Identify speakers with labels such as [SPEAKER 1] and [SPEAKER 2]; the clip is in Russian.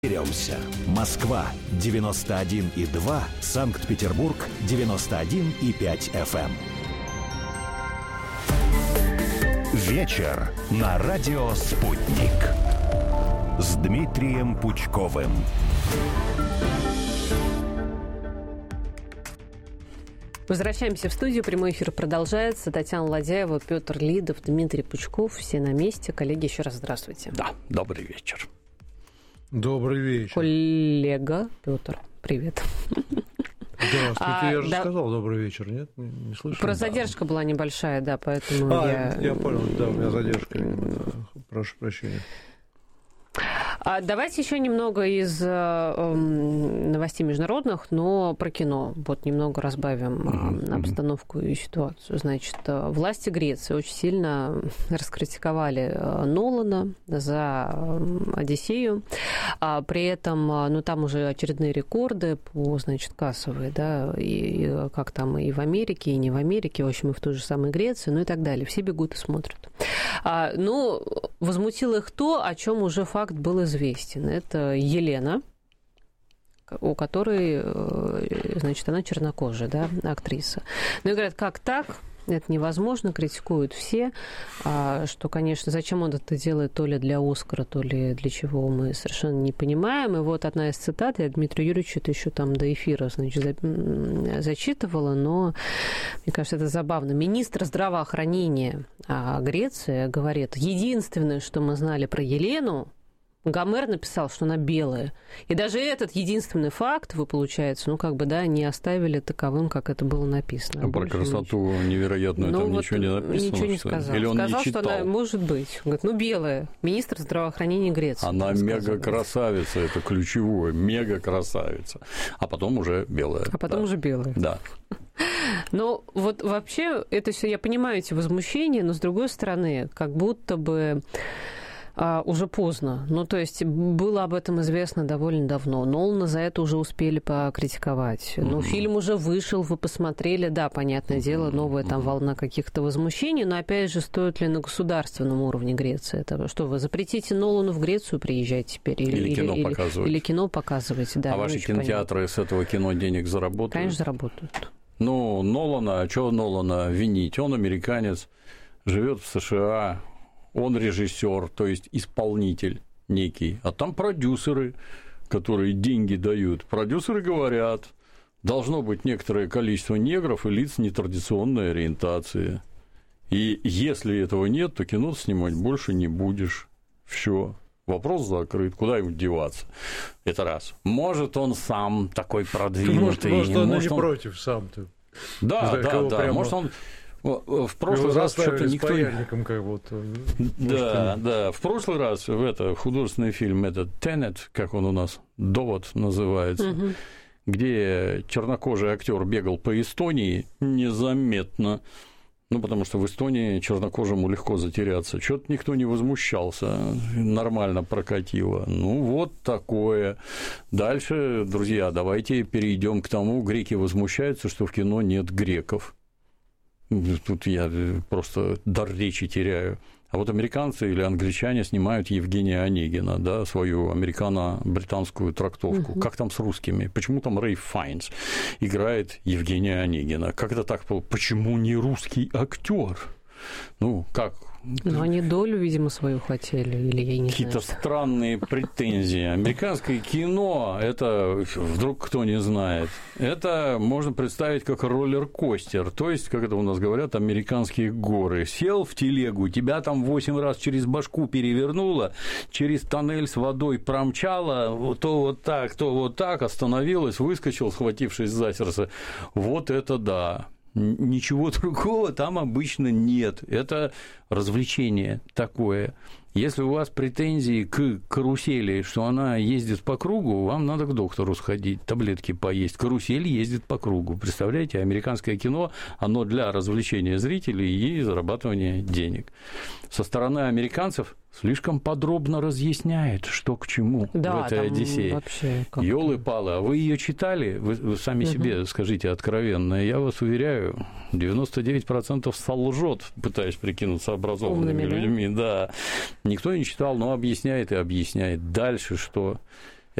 [SPEAKER 1] Беремся. Москва 91,2, Санкт-Петербург 91,5 FM. Вечер на радио «Спутник» с Дмитрием Пучковым.
[SPEAKER 2] Возвращаемся в студию. Прямой эфир продолжается. Татьяна Ладяева, Петр Лидов, Дмитрий Пучков. Все на месте. Коллеги, еще раз здравствуйте.
[SPEAKER 3] Да, добрый вечер.
[SPEAKER 4] Добрый вечер.
[SPEAKER 2] Коллега Петр, привет.
[SPEAKER 4] Здравствуйте, я же сказал добрый вечер, нет? Не слышал?
[SPEAKER 2] Про задержка была небольшая, да, поэтому
[SPEAKER 4] я понял, да, у меня задержка. Прошу прощения.
[SPEAKER 2] Давайте еще немного из новостей международных, но про кино. Вот немного разбавим обстановку и ситуацию. Значит, власти Греции очень сильно раскритиковали Нолана за «Одиссею». При этом, ну, там уже очередные рекорды по, значит, кассовые, да, и как там и в Америке, и не в Америке, в общем, и в той же самой Греции, ну и так далее. Все бегут и смотрят. Ну, возмутило их то, о чем уже факт был известен. Это Елена, у которой, значит, она чернокожая, да, актриса. Ну и говорят, как так? Это невозможно, критикуют все, что, конечно, зачем он это делает, то ли для «Оскара», то ли для чего, мы совершенно не понимаем. И вот одна из цитат, я Дмитрию Юрьевичу это еще там до эфира, значит, зачитывала, но, мне кажется, это забавно. Министр здравоохранения Греции говорит, единственное, что мы знали про Елену, Гомер написал, что она белая. И даже этот единственный факт, вы, получается, ну, как бы, да, не оставили таковым, как это было написано.
[SPEAKER 3] Про красоту невероятную там вот ничего не написано?
[SPEAKER 2] Ничего не сказал.
[SPEAKER 3] Или он
[SPEAKER 2] сказал,
[SPEAKER 3] не читал?
[SPEAKER 2] Что она может быть. Он говорит, ну, белая. Министр здравоохранения Греции.
[SPEAKER 3] Она мега-красавица, это ключевое. Мега-красавица. А потом уже белая.
[SPEAKER 2] А потом уже белая.
[SPEAKER 3] Да.
[SPEAKER 2] Ну, вот вообще, это все, я понимаю эти возмущения, но, с другой стороны, как будто бы уже поздно. Ну, то есть, было об этом известно довольно давно. Нолана за это уже успели покритиковать. Ну, фильм уже вышел, вы посмотрели, да, понятное дело, новая там волна каких-то возмущений, но, опять же, стоит ли на государственном уровне Греции этого? Что, вы запретите Нолану в Грецию приезжать теперь?
[SPEAKER 3] Или кино показывать.
[SPEAKER 2] Или кино показывать, да.
[SPEAKER 3] А ваши кинотеатры с этого кино денег заработают?
[SPEAKER 2] Конечно, заработают.
[SPEAKER 3] Ну, Нолана, а чего Нолана винить? Он американец, живет в США, он режиссер, то есть исполнитель некий, а там продюсеры, которые деньги дают. Продюсеры говорят, должно быть некоторое количество негров и лиц нетрадиционной ориентации. И если этого нет, то кино снимать больше не будешь. Все. Вопрос закрыт, куда ему деваться? Это раз. Может, он сам такой продвинутый.
[SPEAKER 4] Может он не против сам-то.
[SPEAKER 3] Да.
[SPEAKER 4] Прямо...
[SPEAKER 3] Может, он... В прошлый раз что-то никто...
[SPEAKER 4] как вот...
[SPEAKER 3] Да. В прошлый раз в художественный фильм, этот «Тенет», как он у нас, «Довод» называется, где чернокожий актер бегал по Эстонии незаметно, ну, потому что в Эстонии чернокожему легко затеряться. Что-то никто не возмущался, нормально прокатило. Ну, вот такое. Дальше, друзья, давайте перейдем к тому, греки возмущаются, что в кино нет греков. Тут я просто дар речи теряю. А вот американцы или англичане снимают Евгения Онегина, да, свою американо-британскую трактовку. Как там с русскими? Почему там Рэйф Файнс играет Евгения Онегина? Как это так? Почему не русский актер? Ну, как?
[SPEAKER 2] Ну, они долю, видимо, свою хотели, или я не
[SPEAKER 3] Какие-то
[SPEAKER 2] знаю.
[SPEAKER 3] странные претензии. Американское кино, это, вдруг кто не знает, это можно представить как роллер-костер, то есть, как это у нас говорят, американские горы. Сел в телегу, тебя там 8 раз через башку перевернуло, через тоннель с водой промчало, то вот так, остановилась, выскочил, схватившись за сердце. Вот это да. Ничего другого там обычно нет. Это развлечение такое. Если у вас претензии к карусели, что она ездит по кругу, вам надо к доктору сходить, таблетки поесть. Карусель ездит по кругу. Представляете, американское кино, оно для развлечения зрителей и зарабатывания денег. Со стороны американцев слишком подробно разъясняет, что к чему в этой «Одиссее». Ёлы-палы, а вы ее читали? Вы сами себе скажите откровенно. Я вас уверяю, 99% солжет, пытаясь прикинуться образованными людьми. Да. Никто не читал, но объясняет и объясняет. Дальше что?